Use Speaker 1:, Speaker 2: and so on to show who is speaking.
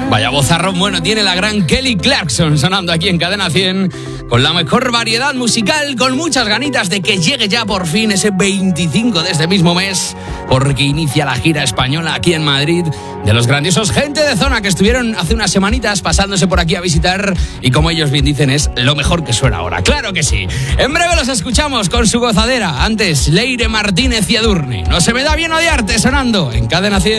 Speaker 1: Vaya vozarrón bueno tiene la gran Kelly Clarkson sonando aquí en Cadena 100 con la mejor variedad musical, con muchas ganitas de que llegue ya por fin ese 25 de este mismo mes, porque inicia la gira española aquí en Madrid de los grandiosos Gente de Zona que estuvieron hace unas semanitas pasándose por aquí a visitar y, como ellos bien dicen, es lo mejor que suena ahora. ¡Claro que sí! En breve los escuchamos con su gozadera. Antes, Leire Martínez y Edurne. No se me da bien odiarte sonando en Cadena 100.